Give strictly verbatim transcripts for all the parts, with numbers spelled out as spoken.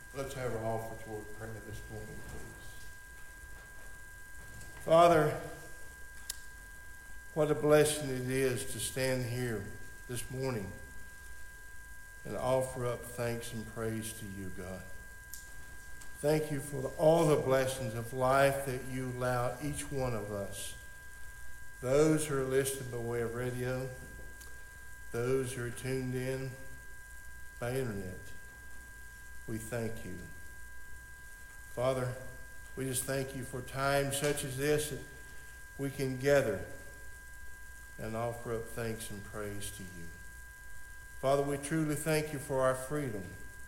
Let's have our offertory prayer this morning, please. Father, what a blessing it is to stand here this morning and offer up thanks and praise to you, God. Thank you for all the blessings of life that you allow each one of us. Those who are listening by way of radio, those who are tuned in by internet, we thank you. Father, we just thank you for times such as this that we can gather and offer up thanks and praise to you. Father, we truly thank you for our freedom.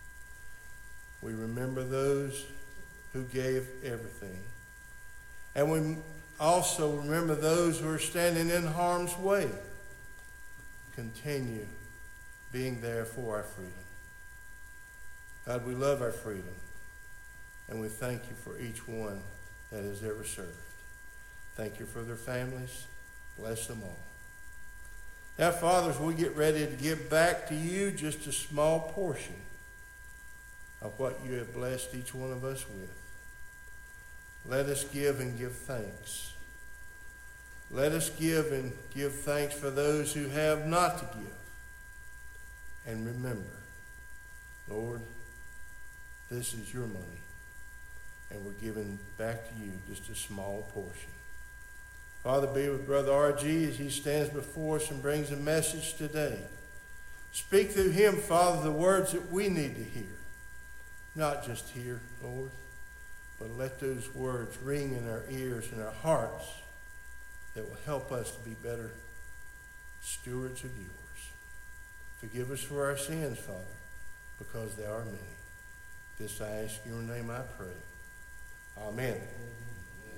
We remember those who gave everything. And we also remember those who are standing in harm's way. Continue being there for our freedom. God, we love our freedom, and we thank you for each one that has ever served. Thank you for their families. Bless them all. Now, Father, as we get ready to give back to you just a small portion of what you have blessed each one of us with, let us give and give thanks. Let us give and give thanks for those who have not to give. And remember, Lord, this is your money, and we're giving back to you just a small portion. Father, be with Brother R G as he stands before us and brings a message today. Speak through him, Father, the words that we need to hear. Not just hear, Lord, but let those words ring in our ears and our hearts that will help us to be better stewards of yours. Forgive us for our sins, Father, because they are many. This I ask in your name I pray. Amen.